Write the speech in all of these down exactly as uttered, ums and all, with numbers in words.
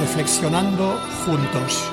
Reflexionando juntos.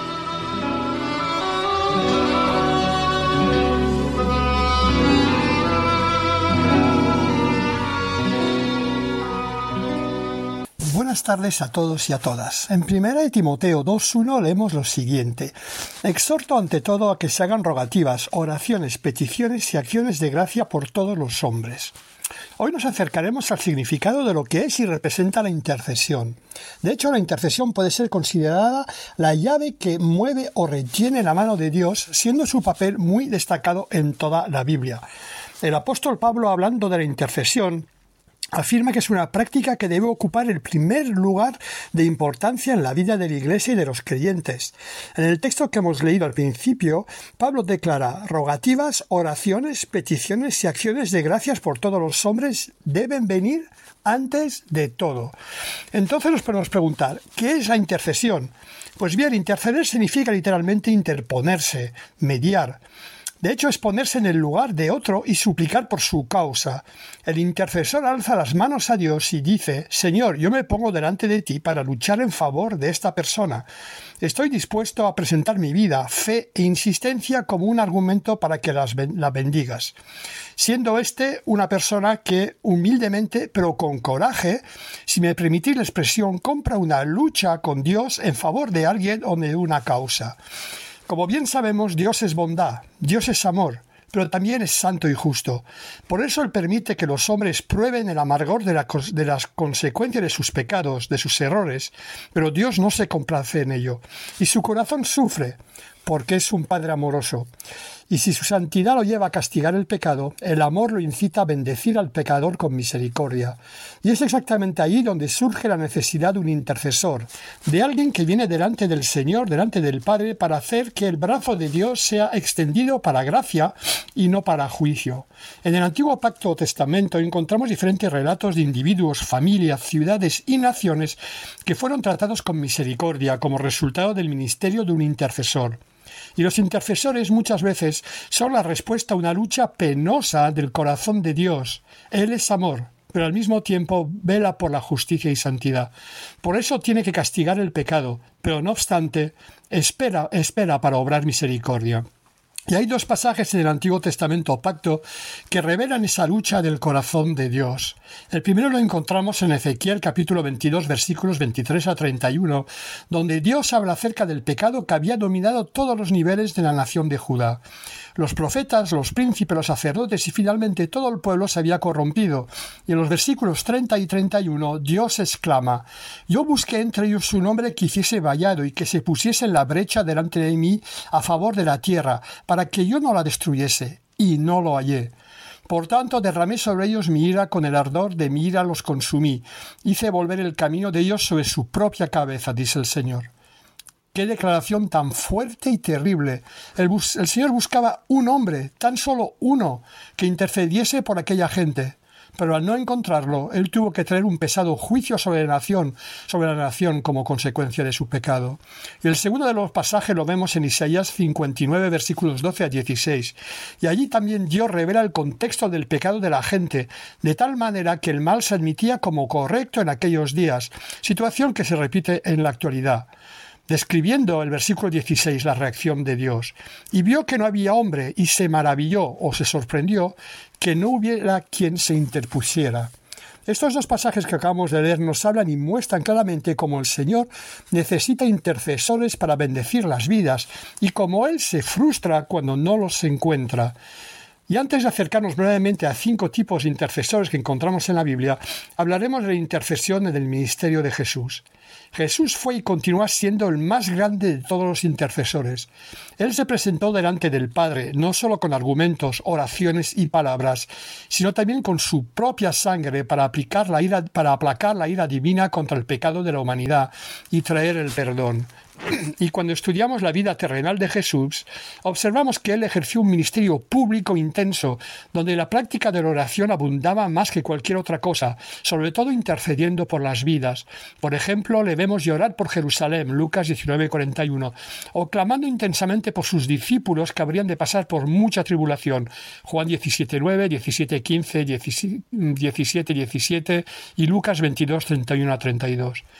Buenas tardes a todos y a todas. En primera de Timoteo dos uno leemos lo siguiente: exhorto ante todo a que se hagan rogativas, oraciones, peticiones y acciones de gracia por todos los hombres. Hoy nos acercaremos al significado de lo que es y representa la intercesión. De hecho, la intercesión puede ser considerada la llave que mueve o retiene la mano de Dios, siendo su papel muy destacado en toda la Biblia. El apóstol Pablo, hablando de la intercesión, afirma que es una práctica que debe ocupar el primer lugar de importancia en la vida de la Iglesia y de los creyentes. En el texto que hemos leído al principio, Pablo declara: rogativas, oraciones, peticiones y acciones de gracias por todos los hombres deben venir antes de todo. Entonces nos podemos preguntar, ¿qué es la intercesión? Pues bien, interceder significa literalmente interponerse, mediar. De hecho, es ponerse en el lugar de otro y suplicar por su causa. El intercesor alza las manos a Dios y dice: Señor, yo me pongo delante de ti para luchar en favor de esta persona. Estoy dispuesto a presentar mi vida, fe e insistencia como un argumento para que las, la bendigas. Siendo este una persona que humildemente, pero con coraje, si me permitís la expresión, compra una lucha con Dios en favor de alguien o de una causa. Como bien sabemos, Dios es bondad, Dios es amor, pero también es santo y justo. Por eso Él permite que los hombres prueben el amargor de, la, de las consecuencias de sus pecados, de sus errores, pero Dios no se complace en ello, y su corazón sufre, porque es un Padre amoroso. Y si su santidad lo lleva a castigar el pecado, el amor lo incita a bendecir al pecador con misericordia. Y es exactamente ahí donde surge la necesidad de un intercesor, de alguien que viene delante del Señor, delante del Padre, para hacer que el brazo de Dios sea extendido para gracia y no para juicio. En el Antiguo Pacto o Testamento encontramos diferentes relatos de individuos, familias, ciudades y naciones que fueron tratados con misericordia como resultado del ministerio de un intercesor. Y los intercesores muchas veces son la respuesta a una lucha penosa del corazón de Dios. Él es amor, pero al mismo tiempo vela por la justicia y santidad. Por eso tiene que castigar el pecado, pero no obstante, espera, espera para obrar misericordia. Y hay dos pasajes en el Antiguo Testamento Pacto que revelan esa lucha del corazón de Dios. El primero lo encontramos en Ezequiel capítulo veintidós, versículos veintitrés a treinta y uno, donde Dios habla acerca del pecado que había dominado todos los niveles de la nación de Judá. Los profetas, los príncipes, los sacerdotes y finalmente todo el pueblo se había corrompido. Y en los versículos treinta y treinta y uno, Dios exclama: yo busqué entre ellos un hombre que hiciese vallado y que se pusiese en la brecha delante de mí a favor de la tierra, para que yo no la destruyese, y no lo hallé. Por tanto, derramé sobre ellos mi ira, con el ardor de mi ira los consumí. Hice volver el camino de ellos sobre su propia cabeza, dice el Señor. ¡Qué declaración tan fuerte y terrible! El, bus- el Señor buscaba un hombre, tan solo uno, que intercediese por aquella gente. Pero al no encontrarlo, Él tuvo que traer un pesado juicio sobre la nación, sobre la nación como consecuencia de su pecado. Y el segundo de los pasajes lo vemos en Isaías cincuenta y nueve, versículos doce a dieciséis. Y allí también Dios revela el contexto del pecado de la gente, de tal manera que el mal se admitía como correcto en aquellos días, situación que se repite en la actualidad. Describiendo el versículo dieciséis la reacción de Dios. Y vio que no había hombre, y se maravilló o se sorprendió que no hubiera quien se interpusiera. Estos dos pasajes que acabamos de leer nos hablan y muestran claramente cómo el Señor necesita intercesores para bendecir las vidas y cómo Él se frustra cuando no los encuentra. Y antes de acercarnos brevemente a cinco tipos de intercesores que encontramos en la Biblia, hablaremos de la intercesión en el ministerio de Jesús. Jesús fue y continúa siendo el más grande de todos los intercesores. Él se presentó delante del Padre, no solo con argumentos, oraciones y palabras, sino también con su propia sangre para aplicar la ira, para aplacar la ira divina contra el pecado de la humanidad y traer el perdón. Y cuando estudiamos la vida terrenal de Jesús, observamos que Él ejerció un ministerio público intenso, donde la práctica de la oración abundaba más que cualquier otra cosa, sobre todo intercediendo por las vidas. Por ejemplo, le vemos llorar por Jerusalén, Lucas diecinueve, cuarenta y uno, o clamando intensamente por sus discípulos que habrían de pasar por mucha tribulación, Juan diecisiete, nueve, diecisiete, quince, diecisiete, diecisiete y Lucas veintidós, treinta y uno a treinta y dos.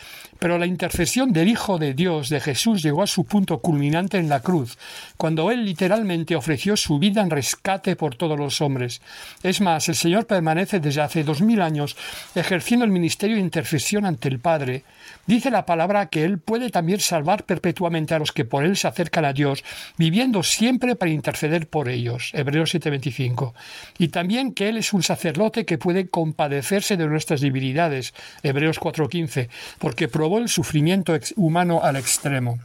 Pero la intercesión del Hijo de Dios, de Jesús, llegó a su punto culminante en la cruz, cuando Él literalmente ofreció su vida en rescate por todos los hombres. Es más, el Señor permanece desde hace dos mil años ejerciendo el ministerio de intercesión ante el Padre. Dice la palabra que Él puede también salvar perpetuamente a los que por Él se acercan a Dios, viviendo siempre para interceder por ellos. Hebreos siete veinticinco. Y también que Él es un sacerdote que puede compadecerse de nuestras debilidades. Hebreos cuatro quince. Porque probó el sufrimiento humano al extremo.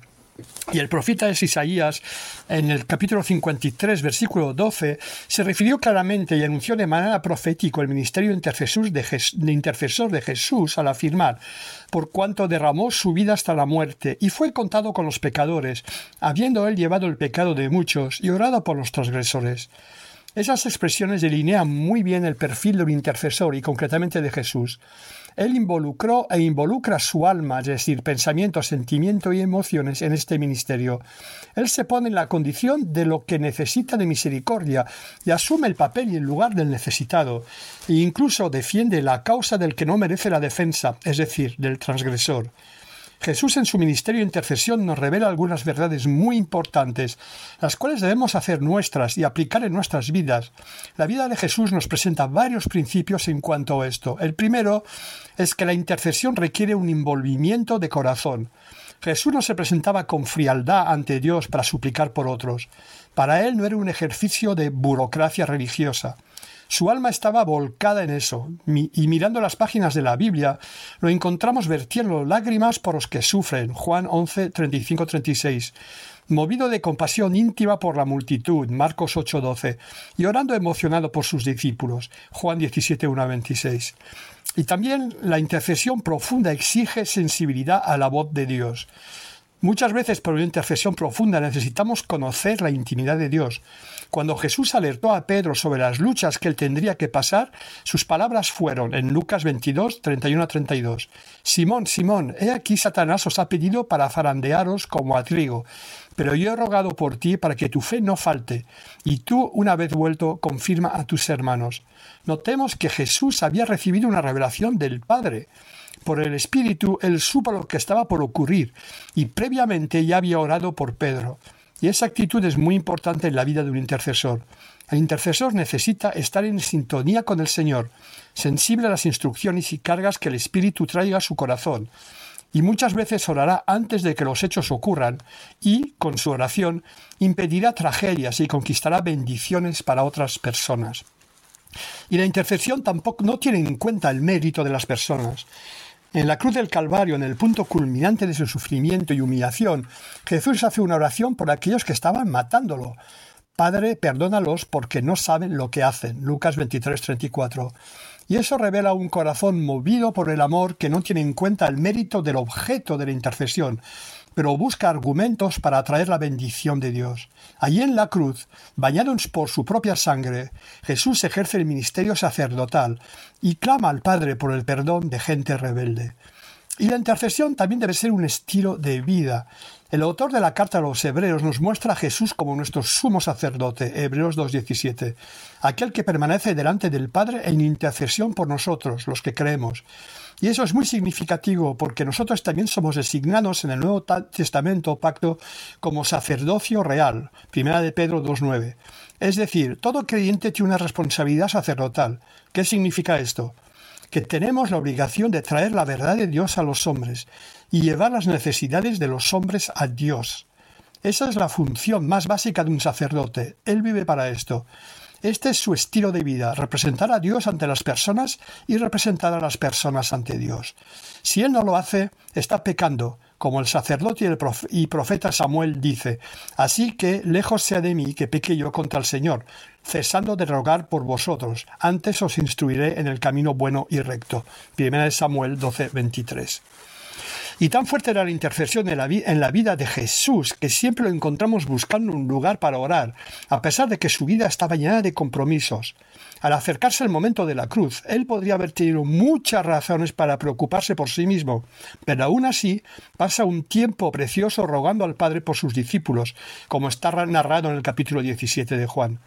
Y el profeta Isaías, en el capítulo cincuenta y tres, versículo doce, se refirió claramente y anunció de manera profética el ministerio intercesor de, Jes- de intercesor de Jesús al afirmar: por cuanto derramó su vida hasta la muerte, y fue contado con los pecadores, habiendo él llevado el pecado de muchos y orado por los transgresores. Esas expresiones delinean muy bien el perfil de un intercesor y concretamente de Jesús. Él involucró e involucra su alma, es decir, pensamiento, sentimiento y emociones en este ministerio. Él se pone en la condición de lo que necesita de misericordia y asume el papel y el lugar del necesitado, e incluso defiende la causa del que no merece la defensa, es decir, del transgresor. Jesús en su ministerio de intercesión nos revela algunas verdades muy importantes, las cuales debemos hacer nuestras y aplicar en nuestras vidas. La vida de Jesús nos presenta varios principios en cuanto a esto. El primero es que la intercesión requiere un envolvimiento de corazón. Jesús no se presentaba con frialdad ante Dios para suplicar por otros. Para él no era un ejercicio de burocracia religiosa. Su alma estaba volcada en eso, y mirando las páginas de la Biblia, lo encontramos vertiendo lágrimas por los que sufren, Juan once, treinta y cinco a treinta y seis, movido de compasión íntima por la multitud, Marcos ocho doce, y orando emocionado por sus discípulos, Juan diecisiete, uno a veintiséis. Y también la intercesión profunda exige sensibilidad a la voz de Dios. Muchas veces por una intercesión profunda necesitamos conocer la intimidad de Dios. Cuando Jesús alertó a Pedro sobre las luchas que él tendría que pasar, sus palabras fueron en Lucas veintidós, treinta y uno a treinta y dos. Simón, Simón, he aquí Satanás os ha pedido para zarandearos como a trigo, pero yo he rogado por ti para que tu fe no falte, y tú, una vez vuelto, confirma a tus hermanos. Notemos que Jesús había recibido una revelación del Padre. Por el Espíritu, él supo lo que estaba por ocurrir, y previamente ya había orado por Pedro. Y esa actitud es muy importante en la vida de un intercesor. El intercesor necesita estar en sintonía con el Señor, sensible a las instrucciones y cargas que el Espíritu traiga a su corazón. Y muchas veces orará antes de que los hechos ocurran y, con su oración, impedirá tragedias y conquistará bendiciones para otras personas. Y la intercesión tampoco no tiene en cuenta el mérito de las personas. En la cruz del Calvario, en el punto culminante de su sufrimiento y humillación, Jesús hace una oración por aquellos que estaban matándolo. Padre, perdónalos porque no saben lo que hacen. Lucas veintitrés, treinta y cuatro. Y eso revela un corazón movido por el amor que no tiene en cuenta el mérito del objeto de la intercesión, pero busca argumentos para atraer la bendición de Dios. Allí en la cruz, bañados por su propia sangre, Jesús ejerce el ministerio sacerdotal y clama al Padre por el perdón de gente rebelde. Y la intercesión también debe ser un estilo de vida. El autor de la carta a los Hebreos nos muestra a Jesús como nuestro sumo sacerdote, Hebreos dos diecisiete, aquel que permanece delante del Padre en intercesión por nosotros, los que creemos. Y eso es muy significativo porque nosotros también somos designados en el Nuevo Testamento pacto como sacerdocio real, primera de Pedro dos nueve. Es decir, todo creyente tiene una responsabilidad sacerdotal. ¿Qué significa esto? Que tenemos la obligación de traer la verdad de Dios a los hombres y llevar las necesidades de los hombres a Dios. Esa es la función más básica de un sacerdote. Él vive para esto. Este es su estilo de vida, representar a Dios ante las personas y representar a las personas ante Dios. Si él no lo hace, está pecando, como el sacerdote y, el profe- y profeta Samuel dice, así que lejos sea de mí que peque yo contra el Señor, cesando de rogar por vosotros, antes os instruiré en el camino bueno y recto. Primera de Samuel doce, veintitrés. Y tan fuerte era la intercesión en la, vi- en la vida de Jesús que siempre lo encontramos buscando un lugar para orar, a pesar de que su vida estaba llena de compromisos. Al acercarse el momento de la cruz, él podría haber tenido muchas razones para preocuparse por sí mismo, pero aún así pasa un tiempo precioso rogando al Padre por sus discípulos, como está narrado en el capítulo diecisiete de Juan.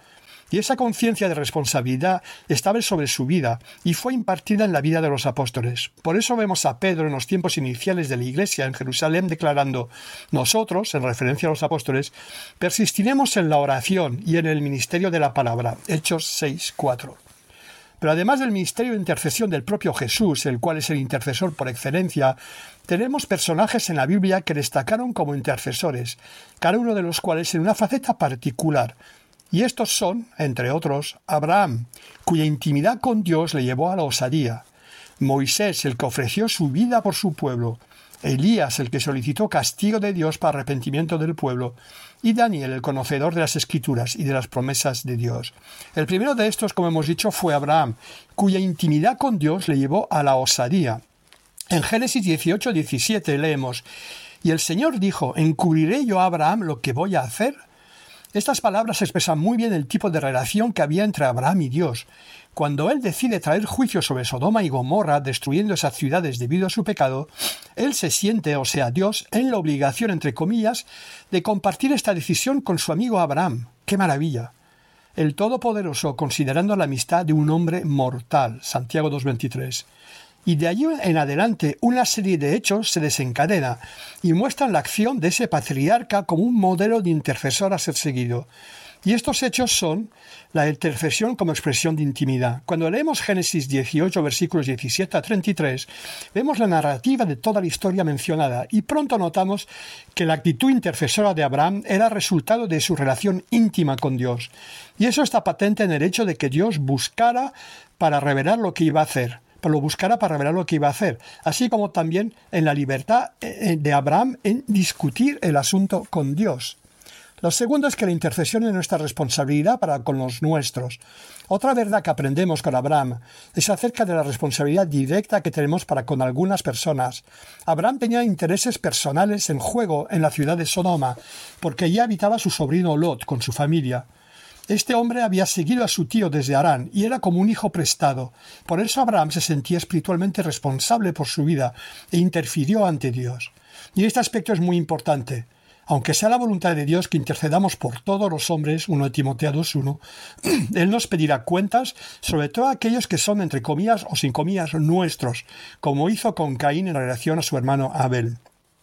Y esa conciencia de responsabilidad estaba sobre su vida y fue impartida en la vida de los apóstoles. Por eso vemos a Pedro en los tiempos iniciales de la Iglesia en Jerusalén declarando: nosotros, en referencia a los apóstoles, persistiremos en la oración y en el ministerio de la palabra. Hechos seis cuatro. Pero además del ministerio de intercesión del propio Jesús, el cual es el intercesor por excelencia, tenemos personajes en la Biblia que destacaron como intercesores, cada uno de los cuales en una faceta particular. Y estos son, entre otros, Abraham, cuya intimidad con Dios le llevó a la osadía; Moisés, el que ofreció su vida por su pueblo; Elías, el que solicitó castigo de Dios para arrepentimiento del pueblo; y Daniel, el conocedor de las Escrituras y de las promesas de Dios. El primero de estos, como hemos dicho, fue Abraham, cuya intimidad con Dios le llevó a la osadía. En Génesis dieciocho diecisiete leemos: «Y el Señor dijo: ¿encubriré yo a Abraham lo que voy a hacer?». Estas palabras expresan muy bien el tipo de relación que había entre Abraham y Dios. Cuando él decide traer juicio sobre Sodoma y Gomorra, destruyendo esas ciudades debido a su pecado, él se siente, o sea, Dios, en la obligación, entre comillas, de compartir esta decisión con su amigo Abraham. ¡Qué maravilla! El Todopoderoso, considerando la amistad de un hombre mortal, Santiago dos veintitrés. Y de allí en adelante una serie de hechos se desencadena y muestran la acción de ese patriarca como un modelo de intercesor a ser seguido. Y estos hechos son la intercesión como expresión de intimidad. Cuando leemos Génesis dieciocho, versículos diecisiete a treinta y tres, vemos la narrativa de toda la historia mencionada y pronto notamos que la actitud intercesora de Abraham era resultado de su relación íntima con Dios. Y eso está patente en el hecho de que Dios buscara para revelar lo que iba a hacer. Pero lo buscara para revelar lo que iba a hacer, así como también en la libertad de Abraham en discutir el asunto con Dios. Lo segundo es que la intercesión es nuestra responsabilidad para con los nuestros. Otra verdad que aprendemos con Abraham es acerca de la responsabilidad directa que tenemos para con algunas personas. Abraham tenía intereses personales en juego en la ciudad de Sodoma, porque allí habitaba su sobrino Lot con su familia. Este hombre había seguido a su tío desde Harán y era como un hijo prestado. Por eso Abraham se sentía espiritualmente responsable por su vida e interfirió ante Dios. Y este aspecto es muy importante. Aunque sea la voluntad de Dios que intercedamos por todos los hombres, primera de Timoteo dos uno, Él nos pedirá cuentas sobre todo aquellos que son, entre comillas o sin comillas, nuestros, como hizo con Caín en relación a su hermano Abel.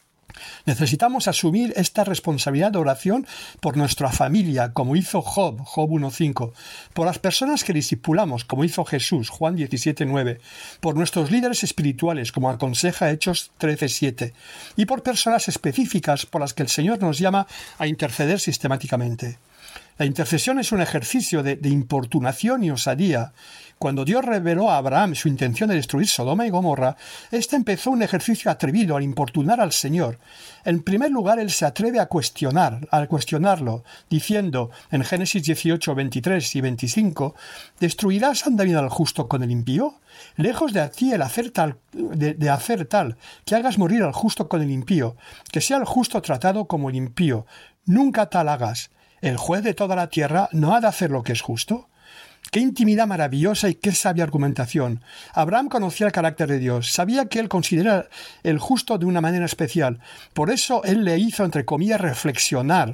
Necesitamos asumir esta responsabilidad de oración por nuestra familia, como hizo Job, Job uno cinco, por las personas que discipulamos, como hizo Jesús, Juan diecisiete nueve, por nuestros líderes espirituales, como aconseja Hechos trece siete, y por personas específicas por las que el Señor nos llama a interceder sistemáticamente. La intercesión es un ejercicio de, de importunación y osadía. Cuando Dios reveló a Abraham su intención de destruir Sodoma y Gomorra, éste empezó un ejercicio atrevido al importunar al Señor. En primer lugar, él se atreve a cuestionar, a cuestionarlo, diciendo en Génesis dieciocho, veintitrés y veinticinco: ¿destruirás andamina al justo con el impío? Lejos de ti el hacer tal, de, de hacer tal, que hagas morir al justo con el impío, que sea el justo tratado como el impío. Nunca tal hagas. ¿El juez de toda la tierra no ha de hacer lo que es justo? ¡Qué intimidad maravillosa y qué sabia argumentación! Abraham conocía el carácter de Dios, sabía que él considera el justo de una manera especial. Por eso él le hizo, entre comillas, reflexionar.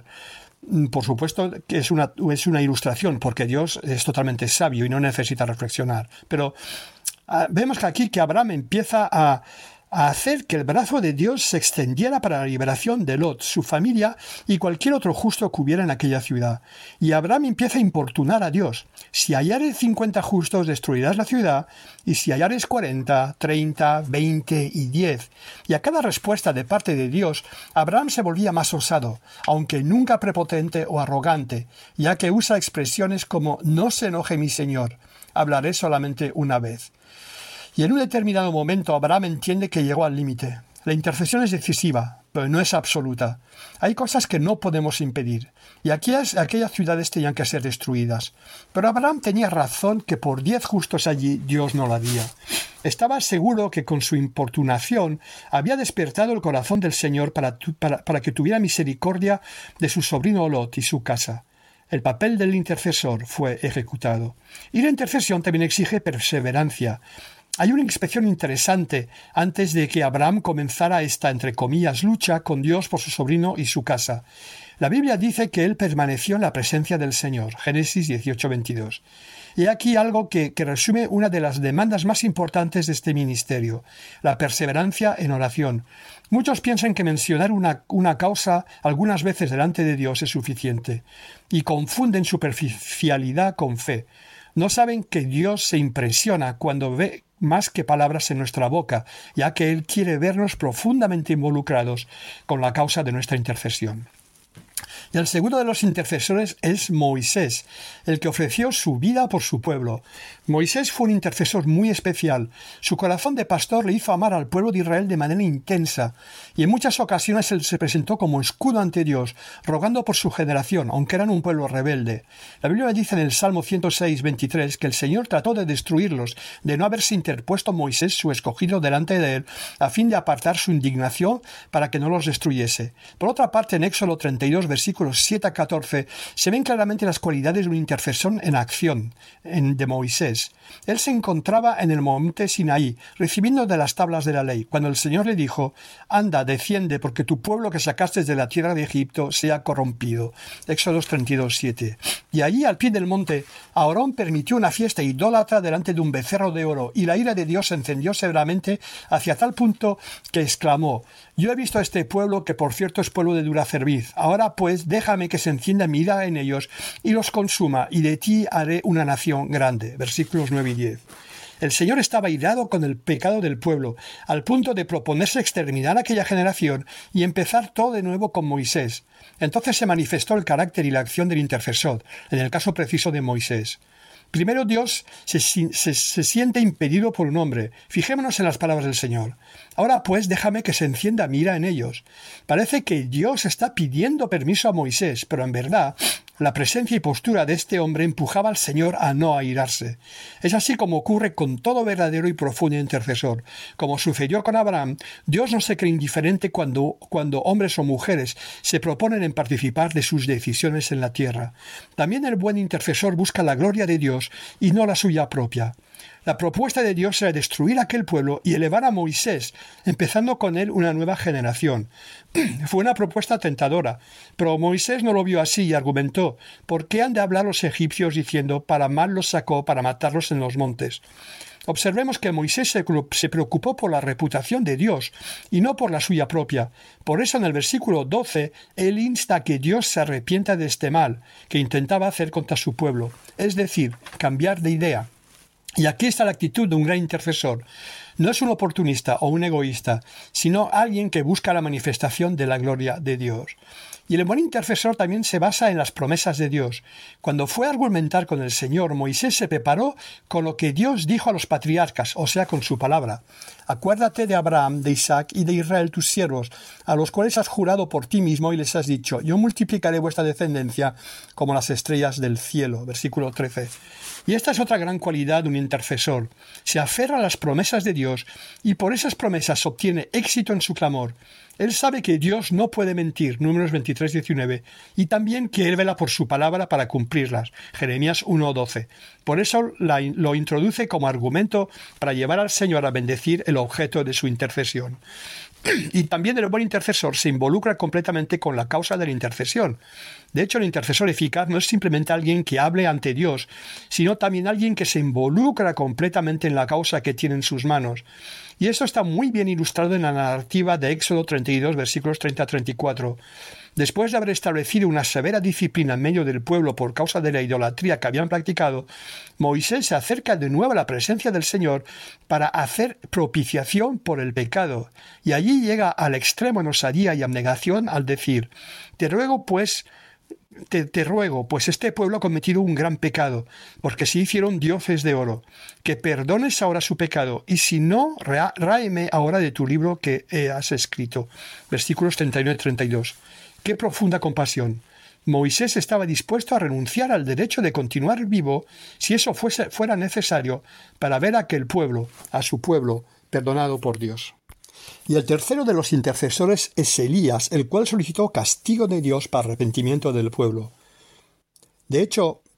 Por supuesto que es una, es una ilustración, porque Dios es totalmente sabio y no necesita reflexionar. Pero uh, vemos que aquí que Abraham empieza a... a hacer que el brazo de Dios se extendiera para la liberación de Lot, su familia y cualquier otro justo que hubiera en aquella ciudad. Y Abraham empieza a importunar a Dios. Si hallares cincuenta justos, destruirás la ciudad, y si hallares cuarenta, treinta, veinte y diez. Y a cada respuesta de parte de Dios, Abraham se volvía más osado, aunque nunca prepotente o arrogante, ya que usa expresiones como «no se enoje mi Señor, hablaré solamente una vez». Y en un determinado momento Abraham entiende que llegó al límite. La intercesión es decisiva, pero no es absoluta. Hay cosas que no podemos impedir, y aquellas, aquellas ciudades tenían que ser destruidas. Pero Abraham tenía razón que por diez justos allí Dios no lo haría. Estaba seguro que con su importunación había despertado el corazón del Señor para, para, para que tuviera misericordia de su sobrino Lot y su casa. El papel del intercesor fue ejecutado. Y la intercesión también exige perseverancia. Hay una inspección interesante antes de que Abraham comenzara esta, entre comillas, lucha con Dios por su sobrino y su casa. La Biblia dice que él permaneció en la presencia del Señor. Génesis dieciocho veintidós. Y aquí algo que, que resume una de las demandas más importantes de este ministerio, la perseverancia en oración. Muchos piensan que mencionar una, una causa algunas veces delante de Dios es suficiente y confunden superficialidad con fe. No saben que Dios se impresiona cuando ve más que palabras en nuestra boca, ya que Él quiere vernos profundamente involucrados con la causa de nuestra intercesión. Y el segundo de los intercesores es Moisés, el que ofreció su vida por su pueblo. Moisés fue un intercesor muy especial. Su corazón de pastor le hizo amar al pueblo de Israel de manera intensa, y en muchas ocasiones él se presentó como escudo ante Dios, rogando por su generación, aunque eran un pueblo rebelde. La Biblia dice en el Salmo ciento seis, veintitrés que el Señor trató de destruirlos, de no haberse interpuesto Moisés, su escogido, delante de él, a fin de apartar su indignación para que no los destruyese. Por otra parte, en Éxodo treinta y dos, versículos siete a catorce, se ven claramente las cualidades de un intercesor en acción, en, de Moisés. Él se encontraba en el monte Sinaí, recibiendo de las tablas de la ley, cuando el Señor le dijo: «Anda, desciende, porque tu pueblo que sacaste de la tierra de Egipto sea corrompido». Éxodo treinta y dos, siete. Y allí, al pie del monte, Aarón permitió una fiesta idólatra delante de un becerro de oro, y la ira de Dios se encendió severamente hacia tal punto que exclamó: «Yo he visto a este pueblo, que por cierto es pueblo de dura cerviz. Ahora pues déjame que se encienda mi ira en ellos y los consuma, y de ti haré una nación grande». Versículos nueve y diez. El Señor estaba irado con el pecado del pueblo, al punto de proponerse exterminar a aquella generación y empezar todo de nuevo con Moisés. Entonces se manifestó el carácter y la acción del intercesor, en el caso preciso de Moisés. Primero Dios se, se, se siente impedido por un hombre. Fijémonos en las palabras del Señor. «Ahora pues déjame que se encienda mi ira en ellos». Parece que Dios está pidiendo permiso a Moisés, pero en verdad la presencia y postura de este hombre empujaba al Señor a no airarse. Es así como ocurre con todo verdadero y profundo intercesor. Como sucedió con Abraham, Dios no se cree indiferente cuando, cuando hombres o mujeres se proponen en participar de sus decisiones en la tierra. También el buen intercesor busca la gloria de Dios y no la suya propia. La propuesta de Dios era destruir aquel pueblo y elevar a Moisés, empezando con él una nueva generación. Fue una propuesta tentadora, pero Moisés no lo vio así y argumentó: «¿Por qué han de hablar los egipcios diciendo, para mal los sacó, para matarlos en los montes?» Observemos que Moisés se preocupó por la reputación de Dios y no por la suya propia. Por eso en el versículo doce, él insta a que Dios se arrepienta de este mal que intentaba hacer contra su pueblo, es decir, cambiar de idea. Y aquí está la actitud de un gran intercesor. No es un oportunista o un egoísta, sino alguien que busca la manifestación de la gloria de Dios. Y el buen intercesor también se basa en las promesas de Dios. Cuando fue a argumentar con el Señor, Moisés se preparó con lo que Dios dijo a los patriarcas, o sea, con su palabra. «Acuérdate de Abraham, de Isaac y de Israel tus siervos, a los cuales has jurado por ti mismo y les has dicho: yo multiplicaré vuestra descendencia como las estrellas del cielo». Versículo trece. Y esta es otra gran cualidad de un intercesor. Se aferra a las promesas de Dios y por esas promesas obtiene éxito en su clamor. Él sabe que Dios no puede mentir, Números veintitrés, diecinueve, y también que Él vela por su palabra para cumplirlas, Jeremías uno, doce. Por eso la, lo introduce como argumento para llevar al Señor a bendecir el objeto de su intercesión. Y también el buen intercesor se involucra completamente con la causa de la intercesión. De hecho, el intercesor eficaz no es simplemente alguien que hable ante Dios, sino también alguien que se involucra completamente en la causa que tiene en sus manos. Y esto está muy bien ilustrado en la narrativa de Éxodo treinta y dos, versículos treinta a treinta y cuatro. Después de haber establecido una severa disciplina en medio del pueblo por causa de la idolatría que habían practicado, Moisés se acerca de nuevo a la presencia del Señor para hacer propiciación por el pecado. Y allí llega al extremo en osadía y abnegación al decir: «Te ruego pues, Te, te ruego, pues este pueblo ha cometido un gran pecado, porque se hicieron dioses de oro, que perdones ahora su pecado, y si no, ráeme ahora de tu libro que has escrito». Versículos treinta y nueve y treinta y dos. ¡Qué profunda compasión! Moisés estaba dispuesto a renunciar al derecho de continuar vivo si eso fuese, fuera necesario para ver a aquel pueblo, a su pueblo, perdonado por Dios. Y el tercero de los intercesores es Elías, el cual solicitó castigo de Dios para arrepentimiento del pueblo. De hecho,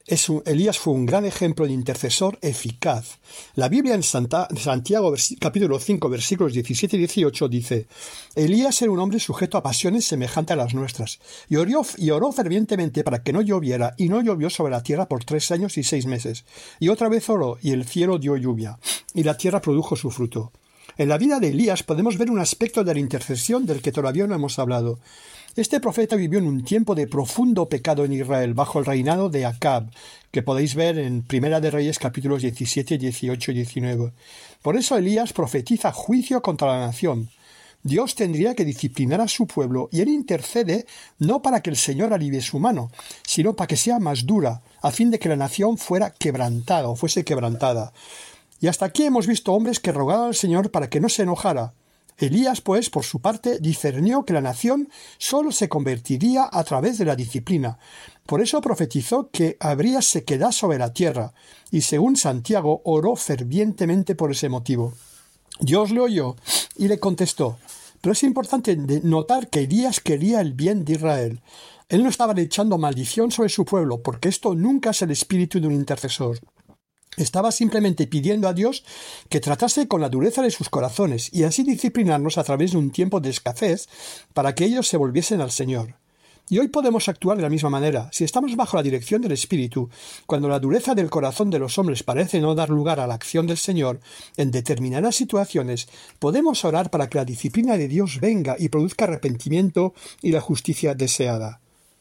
Es un, Elías fue un gran ejemplo de intercesor eficaz. La Biblia en Santa, Santiago capítulo cinco versículos diecisiete y dieciocho dice: Elías era un hombre sujeto a pasiones semejantes a las nuestras, y oró, y oró fervientemente para que no lloviera, y no llovió sobre la tierra por tres años y seis meses. Y otra vez oró, y el cielo dio lluvia, y la tierra produjo su fruto. En la vida de Elías podemos ver un aspecto de la intercesión del que todavía no hemos hablado. Este profeta vivió en un tiempo de profundo pecado en Israel, bajo el reinado de Acab, que podéis ver en Primera de Reyes capítulos diecisiete, dieciocho y diecinueve. Por eso Elías profetiza juicio contra la nación. Dios tendría que disciplinar a su pueblo, y él intercede no para que el Señor alivie su mano, sino para que sea más dura, a fin de que la nación fuera quebrantada o fuese quebrantada. Y hasta aquí hemos visto hombres que rogaban al Señor para que no se enojara. Elías, pues, por su parte, discernió que la nación sólo se convertiría a través de la disciplina. Por eso profetizó que habría sequedad sobre la tierra, y según Santiago, oró fervientemente por ese motivo. Dios le oyó y le contestó. Pero es importante notar que Elías quería el bien de Israel. Él no estaba echando maldición sobre su pueblo, porque esto nunca es el espíritu de un intercesor. Estaba simplemente pidiendo a Dios que tratase con la dureza de sus corazones y así disciplinarnos a través de un tiempo de escasez para que ellos se volviesen al Señor. Y hoy podemos actuar de la misma manera. Si estamos bajo la dirección del Espíritu, cuando la dureza del corazón de los hombres parece no dar lugar a la acción del Señor, en determinadas situaciones, podemos orar para que la disciplina de Dios venga y produzca arrepentimiento y la justicia deseada.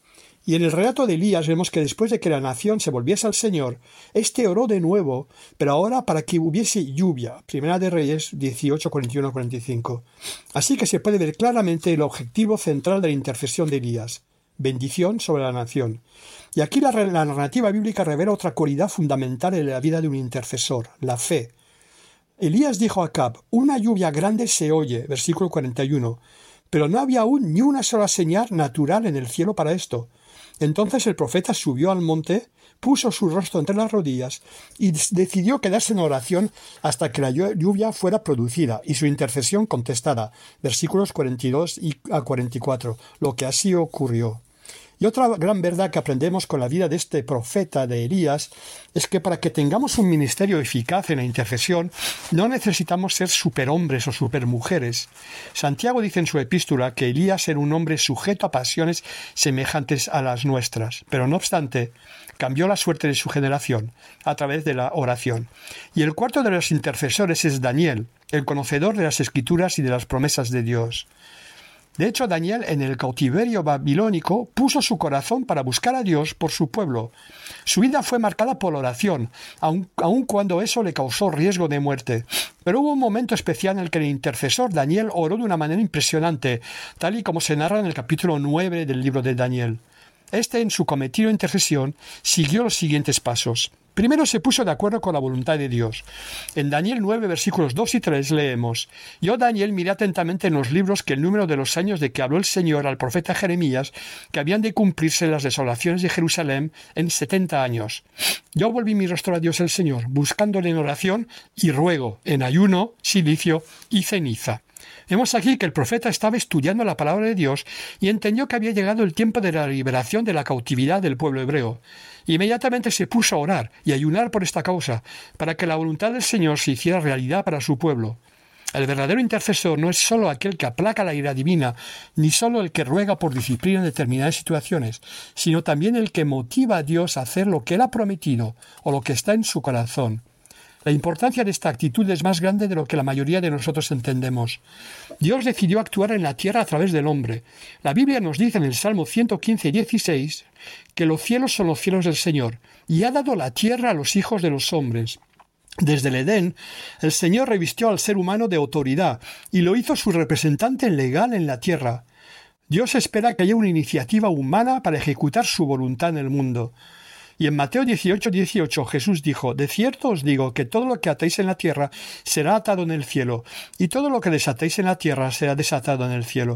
Y en el relato de Elías vemos que después de que la nación se volviese al Señor, éste oró de nuevo, pero ahora para que hubiese lluvia. Primera de Reyes dieciocho, cuarenta y uno a cuarenta y cinco. Así que se puede ver claramente el objetivo central de la intercesión de Elías: bendición sobre la nación. Y aquí la, la narrativa bíblica revela otra cualidad fundamental en la vida de un intercesor: la fe. Elías dijo a Acab: una lluvia grande se oye, versículo cuarenta y uno, pero no había aún ni una sola señal natural en el cielo para esto. Entonces el profeta subió al monte, puso su rostro entre las rodillas y decidió quedarse en oración hasta que la lluvia fuera producida y su intercesión contestada. Versículos cuarenta y dos a cuarenta y cuatro. Lo que así ocurrió. Y otra gran verdad que aprendemos con la vida de este profeta de Elías es que para que tengamos un ministerio eficaz en la intercesión no necesitamos ser superhombres o supermujeres. Santiago dice en su epístola que Elías era un hombre sujeto a pasiones semejantes a las nuestras, pero no obstante cambió la suerte de su generación a través de la oración. Y el cuarto de los intercesores es Daniel, el conocedor de las Escrituras y de las promesas de Dios. De hecho, Daniel, en el cautiverio babilónico, puso su corazón para buscar a Dios por su pueblo. Su vida fue marcada por la oración, aun, aun cuando eso le causó riesgo de muerte. Pero hubo un momento especial en el que el intercesor Daniel oró de una manera impresionante, tal y como se narra en el capítulo nueve del libro de Daniel. Este, en su cometido de intercesión, siguió los siguientes pasos. Primero se puso de acuerdo con la voluntad de Dios. En Daniel nueve, versículos dos y tres leemos: Yo, Daniel, miré atentamente en los libros que el número de los años de que habló el Señor al profeta Jeremías, que habían de cumplirse las desolaciones de Jerusalén en setenta años. Yo volví mi rostro a Dios el Señor, buscándole en oración y ruego, en ayuno, silicio y ceniza. Vemos aquí que el profeta estaba estudiando la palabra de Dios y entendió que había llegado el tiempo de la liberación de la cautividad del pueblo hebreo. Inmediatamente se puso a orar y ayunar por esta causa, para que la voluntad del Señor se hiciera realidad para su pueblo. El verdadero intercesor no es solo aquel que aplaca la ira divina, ni solo el que ruega por disciplina en determinadas situaciones, sino también el que motiva a Dios a hacer lo que Él ha prometido o lo que está en su corazón. La importancia de esta actitud es más grande de lo que la mayoría de nosotros entendemos. Dios decidió actuar en la tierra a través del hombre. La Biblia nos dice en el Salmo ciento quince, dieciséis que los cielos son los cielos del Señor y ha dado la tierra a los hijos de los hombres. Desde el Edén, el Señor revistió al ser humano de autoridad y lo hizo su representante legal en la tierra. Dios espera que haya una iniciativa humana para ejecutar su voluntad en el mundo. Y en Mateo dieciocho, dieciocho Jesús dijo: De cierto os digo que todo lo que atéis en la tierra será atado en el cielo, y todo lo que desatéis en la tierra será desatado en el cielo.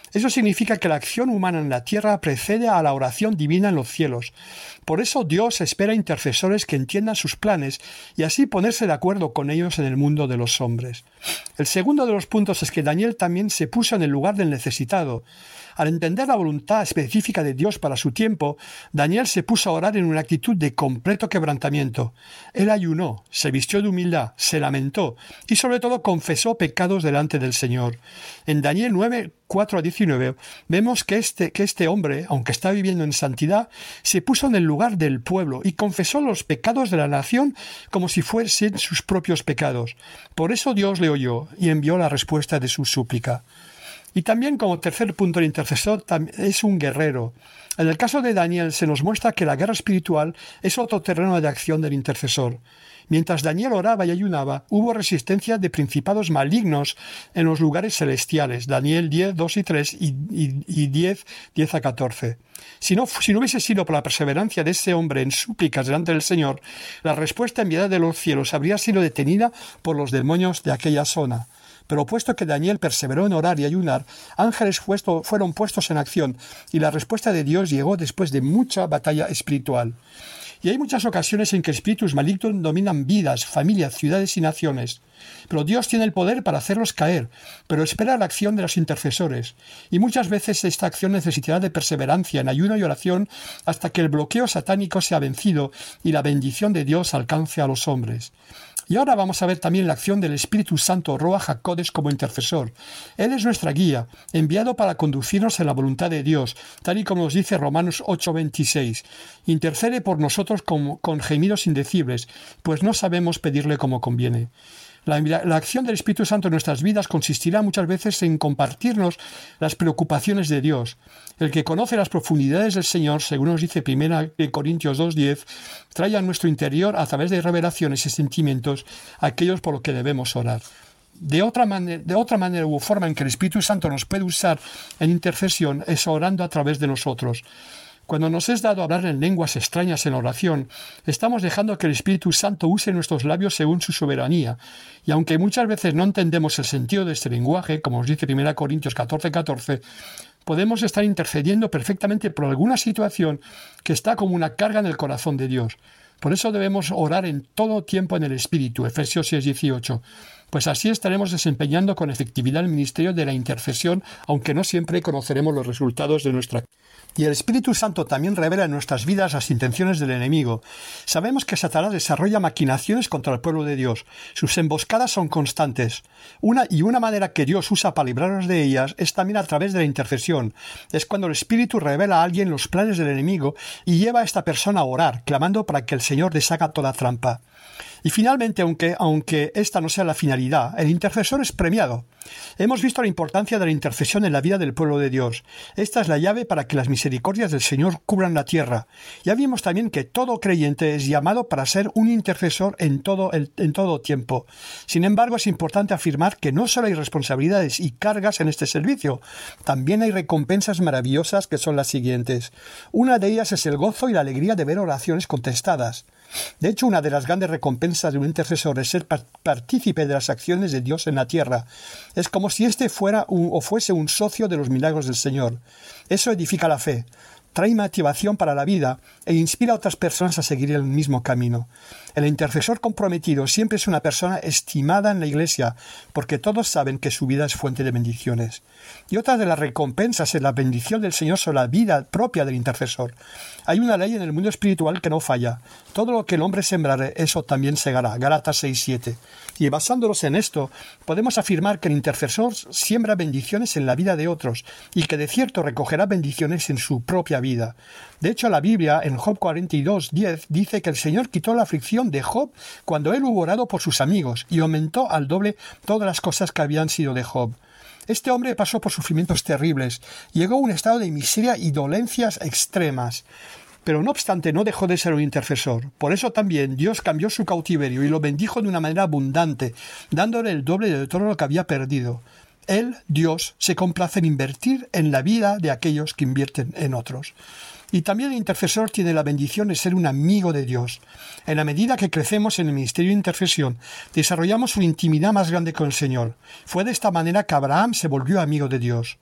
Eso significa que la acción humana en la tierra precede a la oración divina en los cielos. Por eso Dios espera intercesores que entiendan sus planes y así ponerse de acuerdo con ellos en el mundo de los hombres. El segundo de los puntos es que Daniel también se puso en el lugar del necesitado. Al entender la voluntad específica de Dios para su tiempo, Daniel se puso a orar en una actitud de completo quebrantamiento. Él ayunó, se vistió de humildad, se lamentó y sobre todo confesó pecados delante del Señor. En Daniel nueve, cuatro a diecinueve vemos que este, que este hombre, aunque está viviendo en santidad, se puso en el lugar del pueblo y confesó los pecados de la nación como si fuesen sus propios pecados. Por eso Dios le oyó y envió la respuesta de su súplica. Y también como tercer punto, el intercesor es un guerrero. En el caso de Daniel se nos muestra que la guerra espiritual es otro terreno de acción del intercesor. Mientras Daniel oraba y ayunaba, hubo resistencia de principados malignos en los lugares celestiales. Daniel diez, dos y tres y, y, y diez, diez a catorce. Si no, si no hubiese sido por la perseverancia de ese hombre en súplicas delante del Señor, la respuesta enviada de los cielos habría sido detenida por los demonios de aquella zona. Pero puesto que Daniel perseveró en orar y ayunar, ángeles fueron puestos en acción y la respuesta de Dios llegó después de mucha batalla espiritual. Y hay muchas ocasiones en que espíritus malignos dominan vidas, familias, ciudades y naciones. Pero Dios tiene el poder para hacerlos caer, pero espera la acción de los intercesores. Y muchas veces esta acción necesitará de perseverancia en ayuno y oración hasta que el bloqueo satánico sea vencido y la bendición de Dios alcance a los hombres. Y ahora vamos a ver también la acción del Espíritu Santo, Ruach HaKodesh, como intercesor. Él es nuestra guía, enviado para conducirnos en la voluntad de Dios, tal y como nos dice Romanos ocho veintiséis. Intercede por nosotros con, con gemidos indecibles, pues no sabemos pedirle como conviene. La, la acción del Espíritu Santo en nuestras vidas consistirá muchas veces en compartirnos las preocupaciones de Dios. El que conoce las profundidades del Señor, según nos dice primera Corintios dos diez, trae a nuestro interior, a través de revelaciones y sentimientos, aquellos por los que debemos orar. De otra, manera, de otra manera u forma en que el Espíritu Santo nos puede usar en intercesión es orando a través de nosotros. Cuando nos es dado hablar en lenguas extrañas en oración, estamos dejando que el Espíritu Santo use nuestros labios según su soberanía. Y aunque muchas veces no entendemos el sentido de este lenguaje, como nos dice primera Corintios catorce catorce, podemos estar intercediendo perfectamente por alguna situación que está como una carga en el corazón de Dios. Por eso debemos orar en todo tiempo en el Espíritu, Efesios seis dieciocho. Pues así estaremos desempeñando con efectividad el ministerio de la intercesión, aunque no siempre conoceremos los resultados de nuestra. Y el Espíritu Santo también revela en nuestras vidas las intenciones del enemigo. Sabemos que Satanás desarrolla maquinaciones contra el pueblo de Dios. Sus emboscadas son constantes. Una y una manera que Dios usa para librarnos de ellas es también a través de la intercesión. Es cuando el Espíritu revela a alguien los planes del enemigo y lleva a esta persona a orar, clamando para que el Señor deshaga toda trampa. Y finalmente, aunque, aunque esta no sea la finalidad, el intercesor es premiado. Hemos visto la importancia de la intercesión en la vida del pueblo de Dios. Esta es la llave para que las misericordias del Señor cubran la tierra. Ya vimos también que todo creyente es llamado para ser un intercesor en todo, el, en todo tiempo. Sin embargo, es importante afirmar que no solo hay responsabilidades y cargas en este servicio, también hay recompensas maravillosas que son las siguientes. Una de ellas es el gozo y la alegría de ver oraciones contestadas. De hecho, una de las grandes recompensas de un intercesor es ser partícipe de las acciones de Dios en la tierra. Es como si éste fuera un, o fuese un socio de los milagros del Señor. Eso edifica la fe, trae motivación para la vida e inspira a otras personas a seguir el mismo camino. El intercesor comprometido siempre es una persona estimada en la Iglesia, porque todos saben que su vida es fuente de bendiciones. Y otra de las recompensas es la bendición del Señor sobre la vida propia del intercesor. Hay una ley en el mundo espiritual que no falla. Todo lo que el hombre sembrare, eso también segará. Gálatas seis siete. Y basándonos en esto, podemos afirmar que el intercesor siembra bendiciones en la vida de otros y que de cierto recogerá bendiciones en su propia vida. De hecho, la Biblia, en Job cuarenta y dos diez, dice que el Señor quitó la aflicción de Job cuando él hubo orado por sus amigos y aumentó al doble todas las cosas que habían sido de Job. Este hombre pasó por sufrimientos terribles, llegó a un estado de miseria y dolencias extremas. Pero no obstante no dejó de ser un intercesor. Por eso también Dios cambió su cautiverio y lo bendijo de una manera abundante, dándole el doble de todo lo que había perdido. Él, Dios, se complace en invertir en la vida de aquellos que invierten en otros. Y también el intercesor tiene la bendición de ser un amigo de Dios. En la medida que crecemos en el ministerio de intercesión, desarrollamos una intimidad más grande con el Señor. Fue de esta manera que Abraham se volvió amigo de Dios.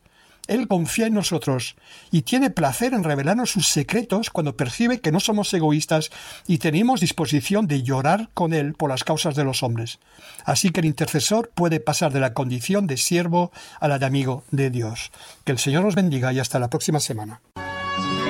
Él confía en nosotros y tiene placer en revelarnos sus secretos cuando percibe que no somos egoístas y tenemos disposición de llorar con Él por las causas de los hombres. Así que el intercesor puede pasar de la condición de siervo a la de amigo de Dios. Que el Señor os bendiga y hasta la próxima semana.